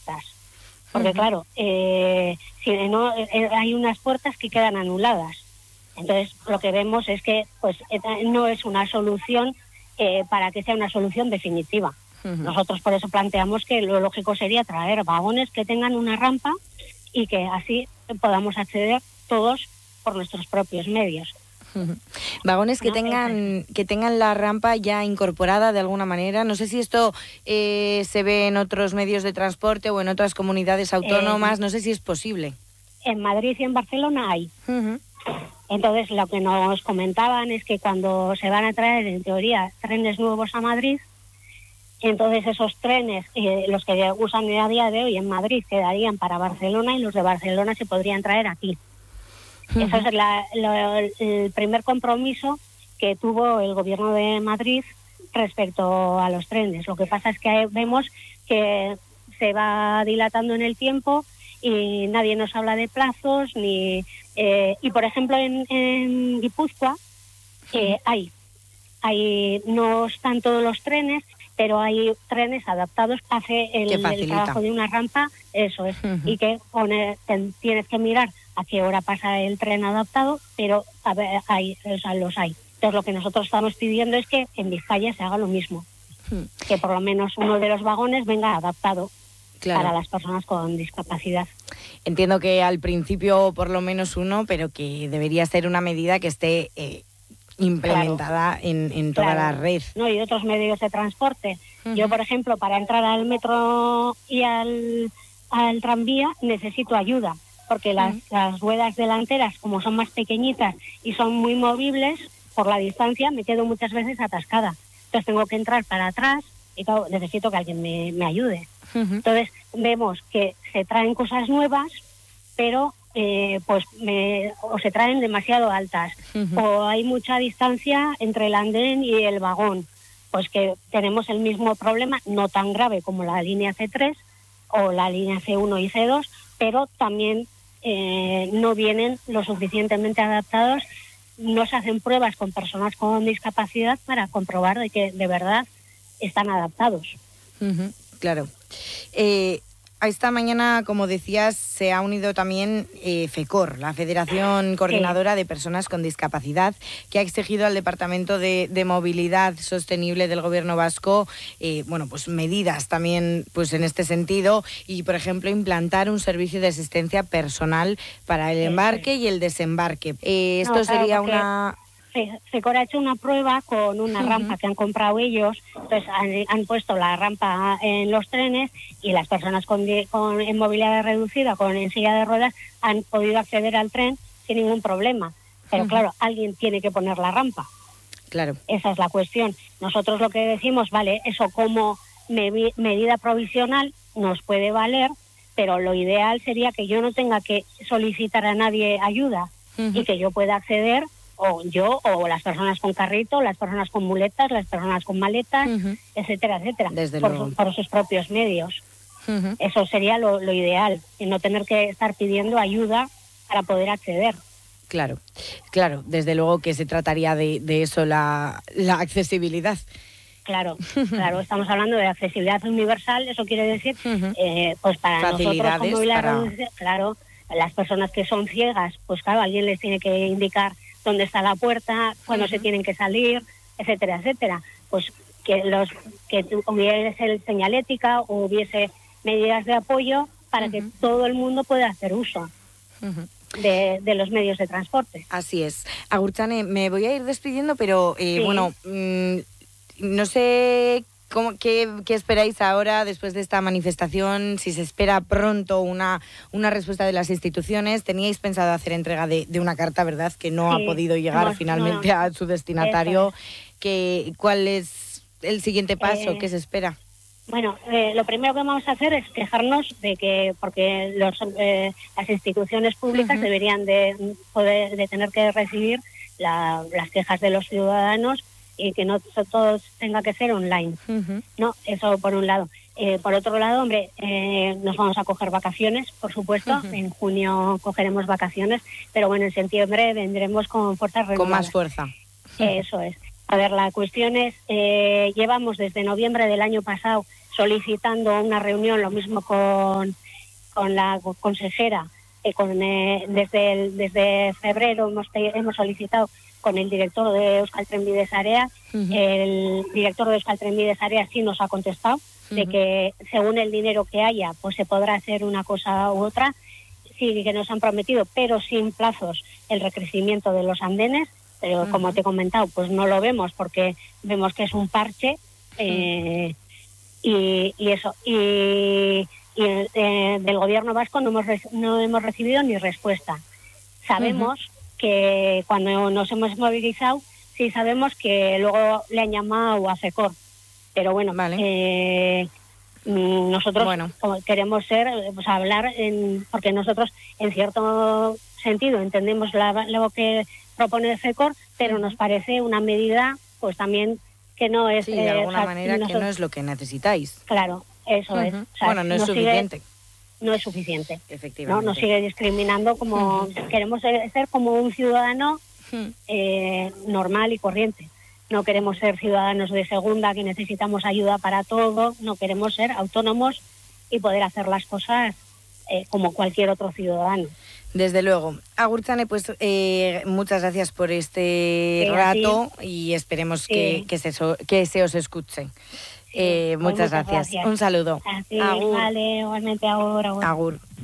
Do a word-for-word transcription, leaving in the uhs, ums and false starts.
puertas. Porque uh-huh. claro, eh, si no, eh, hay unas puertas que quedan anuladas. Entonces, lo que vemos es que pues no es una solución eh, para que sea una solución definitiva. Uh-huh. Nosotros por eso planteamos que lo lógico sería traer vagones que tengan una rampa y que así podamos acceder todos por nuestros propios medios. Uh-huh. Vagones que no, tengan que tengan la rampa ya incorporada de alguna manera. No sé si esto eh, se ve en otros medios de transporte o en otras comunidades autónomas. Eh, no sé si es posible. En Madrid y en Barcelona hay. Uh-huh. Entonces, lo que nos comentaban es que cuando se van a traer, en teoría, trenes nuevos a Madrid, entonces esos trenes, eh, los que usan a día de hoy en Madrid, quedarían para Barcelona y los de Barcelona se podrían traer aquí. Uh-huh. Ese es la, lo, el primer compromiso que tuvo el gobierno de Madrid respecto a los trenes. Lo que pasa es que vemos que se va dilatando en el tiempo y nadie nos habla de plazos ni eh, y por ejemplo en, en Guipúzcoa eh, hay hay no están todos los trenes, pero hay trenes adaptados que hace el, el trabajo de una rampa, eso es, uh-huh. y que pone, te, tienes que mirar a qué hora pasa el tren adaptado, pero a ver, hay, o sea, los hay. Entonces lo que nosotros estamos pidiendo es que en Vizcaya se haga lo mismo, uh-huh. que por lo menos uno de los vagones venga adaptado. Claro. Para las personas con discapacidad. Entiendo que al principio por lo menos uno, pero que debería ser una medida que esté eh, implementada claro. en, en toda claro. la red. No, y otros medios de transporte. Uh-huh. Yo, por ejemplo, para entrar al metro y al, al tranvía necesito ayuda, porque las, uh-huh. las ruedas delanteras, como son más pequeñitas y son muy movibles, por la distancia me quedo muchas veces atascada. Entonces tengo que entrar para atrás y claro, necesito que alguien me, me ayude. Uh-huh. Entonces vemos que se traen cosas nuevas, pero eh, pues me, o se traen demasiado altas, uh-huh. o hay mucha distancia entre el andén y el vagón, pues que tenemos el mismo problema, no tan grave como la línea ce tres o la línea ce uno y ce dos, pero también eh, no vienen lo suficientemente adaptados, no se hacen pruebas con personas con discapacidad para comprobar de que de verdad están adaptados. Uh-huh. Claro. Eh, esta mañana, como decías, se ha unido también eh, FECOR, la Federación Coordinadora sí. de Personas con Discapacidad, que ha exigido al Departamento de, de Movilidad Sostenible del Gobierno Vasco, eh, bueno, pues medidas también, pues en este sentido, y por ejemplo implantar un servicio de asistencia personal para el embarque sí, sí. y el desembarque. Eh, esto no, sería porque... una FECOR ha hecho una prueba con una uh-huh. rampa que han comprado ellos, entonces han, han puesto la rampa en los trenes y las personas con, con en movilidad reducida, con en silla de ruedas, han podido acceder al tren sin ningún problema. Pero uh-huh. claro, alguien tiene que poner la rampa. Claro. Esa es la cuestión. Nosotros lo que decimos, vale, eso como me- medida provisional nos puede valer, pero lo ideal sería que yo no tenga que solicitar a nadie ayuda uh-huh. y que yo pueda acceder, o yo, o las personas con carrito, las personas con muletas, las personas con maletas, uh-huh. etcétera, etcétera, Desde por, luego. su, por sus propios medios. Uh-huh. Eso sería lo, lo ideal, y no tener que estar pidiendo ayuda para poder acceder. Claro, claro, desde luego que se trataría de, de eso, la, la accesibilidad. Claro, claro, estamos hablando de accesibilidad universal, eso quiere decir, uh-huh. eh, pues para nosotros como para... claro, las personas que son ciegas, pues claro, alguien les tiene que indicar dónde está la puerta, cuándo uh-huh. se tienen que salir, etcétera, etcétera. Pues que los que hubiese señalética o hubiese medidas de apoyo para uh-huh. que todo el mundo pueda hacer uso uh-huh. de, de los medios de transporte. Así es. Agurtzane, me voy a ir despidiendo, pero eh, sí. bueno, mmm, no sé... ¿Cómo, qué, ¿Qué esperáis ahora después de esta manifestación? Si se espera pronto una, una respuesta de las instituciones. Teníais pensado hacer entrega de, de una carta, ¿verdad? Que no sí, ha podido llegar no, finalmente no, a su destinatario. Es. Que, ¿Cuál es el siguiente paso? Eh, ¿Qué se espera? Bueno, eh, lo primero que vamos a hacer es quejarnos de que, porque los, eh, las instituciones públicas uh-huh. deberían de poder de tener que recibir la, las quejas de los ciudadanos y que no todo tenga que ser online, uh-huh. ¿no? Eso por un lado. Eh, por otro lado, hombre, eh, nos vamos a coger vacaciones, por supuesto. Uh-huh. En junio cogeremos vacaciones, pero bueno, en septiembre vendremos con fuerzas renovadas. Con más fuerza. Uh-huh. Eso es. A ver, la cuestión es, eh, llevamos desde noviembre del año pasado solicitando una reunión, lo mismo con, con la consejera, eh, con, eh, desde, el, desde febrero hemos, hemos solicitado con el director de Euskal Trenbide Sarea. Uh-huh. El director de Euskal Trenbide Sarea sí nos ha contestado uh-huh. de que según el dinero que haya, pues se podrá hacer una cosa u otra. Sí que nos han prometido, pero sin plazos, el recrecimiento de los andenes, pero uh-huh. como te he comentado, pues no lo vemos porque vemos que es un parche eh, uh-huh. y, y eso. Y, y eh, del gobierno vasco no hemos, no hemos recibido ni respuesta. Sabemos uh-huh. que cuando nos hemos movilizado, sí sabemos que luego le han llamado a FECOR, pero bueno, vale. eh, nosotros bueno. queremos ser, pues hablar, en, porque nosotros en cierto sentido entendemos la, lo que propone FECOR, pero nos parece una medida pues también que no es... Sí, de alguna eh, o sea, manera nosotros, que no es lo que necesitáis. Claro, eso uh-huh. es. O sea, bueno, no es suficiente. Sigue, no es suficiente. Efectivamente. ¿no? Nos sigue discriminando como... Uh-huh. Queremos ser, ser como un ciudadano uh-huh. eh, normal y corriente. No queremos ser ciudadanos de segunda que necesitamos ayuda para todo, no queremos ser autónomos y poder hacer las cosas eh, como cualquier otro ciudadano. Desde luego. Agurtzane, pues eh, muchas gracias por este sí, rato así. Y esperemos sí. que, que, se, que se os escuche. Sí, eh, muchas, muchas gracias. gracias. Un saludo. Así, agur. Vale, igualmente agur. Agur. agur.